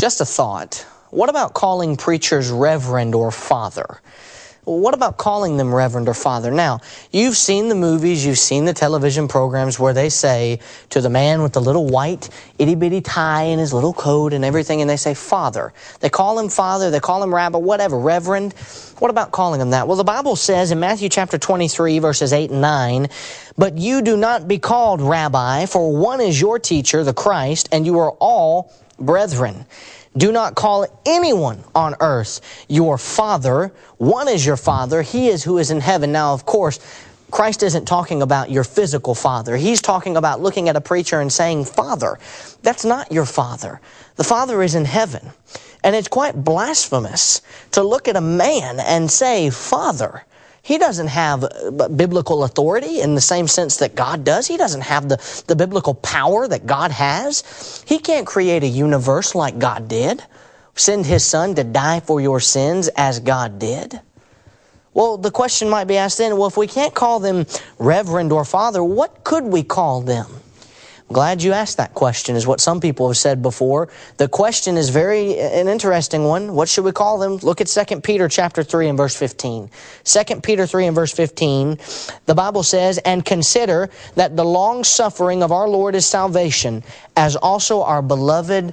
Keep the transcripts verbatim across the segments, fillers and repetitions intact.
Just a thought. What about calling preachers reverend or father? What about calling them reverend or father? Now, you've seen the movies, you've seen the television programs where they say to the man with the little white itty-bitty tie and his little coat and everything, and they say father. They call him father, they call him rabbi, whatever, reverend. What about calling him that? Well, the Bible says in Matthew chapter twenty-three, verses eight and nine, "But you do not be called rabbi, for one is your teacher, the Christ, and you are all brethren. Do not call anyone on earth your father. One is your father. He is who is in heaven." Now, of course, Christ isn't talking about your physical father. He's talking about looking at a preacher and saying, "Father." That's not your father. The Father is in heaven. And it's quite blasphemous to look at a man and say, "Father." He doesn't have biblical authority in the same sense that God does. He doesn't have the, the biblical power that God has. He can't create a universe like God did. Send His Son to die for your sins as God did. Well, the question might be asked then, well, if we can't call them reverend or father, what could we call them? I'm glad you asked that question, is what some people have said before. The question is very an interesting one. What should we call them? Look at Second Peter chapter three and verse fifteen. Second Peter three and verse fifteen, the Bible says, "And consider that the long suffering of our Lord is salvation, as also our beloved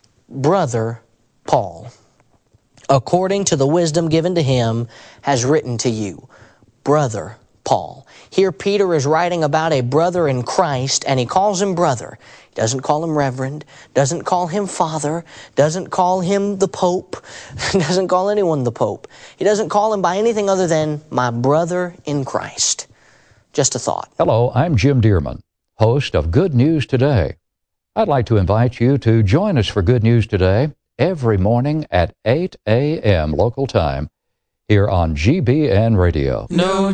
brother Paul, according to the wisdom given to him, has written to you." Brother Paul. Here Peter is writing about a brother in Christ, and he calls him brother. He doesn't call him reverend, doesn't call him father, doesn't call him the Pope, doesn't call anyone the Pope. He doesn't call him by anything other than my brother in Christ. Just a thought. Hello, I'm Jim Dearman, host of Good News Today. I'd like to invite you to join us for Good News Today every morning at eight a.m. local time here on G B N Radio. No